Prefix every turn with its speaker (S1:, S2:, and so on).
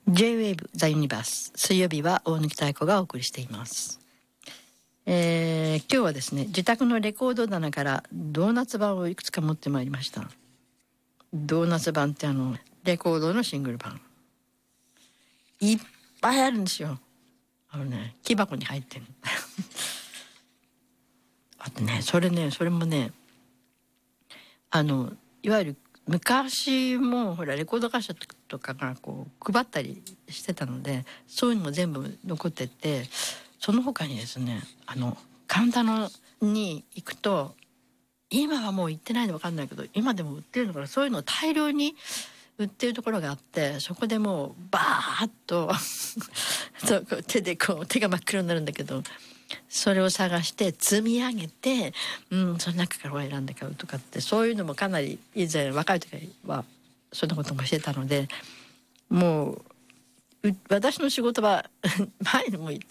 S1: J-Wave The Universe、水曜日は大貫妙子がお送りしています。今日はですね、自宅のレコード棚からドーナツ版をいくつか持ってまいりました。ドーナツ版ってレコードのシングル版いっぱいあるんですよ。木箱に入ってるあとね、それもね、いわゆる昔もほらレコード会社とかがこう配ったりしてたので、そういうのも全部残ってて、その他にですね、神田に行くと、今はもう行ってないの分かんないけど、今でも売ってるのかな、そういうのを大量に売ってるところがあって、そこでもうバーッとそう手が真っ黒になるんだけど、それを探して積み上げて、その中から選んで買うとかって、そういうのもかなり以前若い時はそんなこともしてたので、もう私の仕事は前にも言っ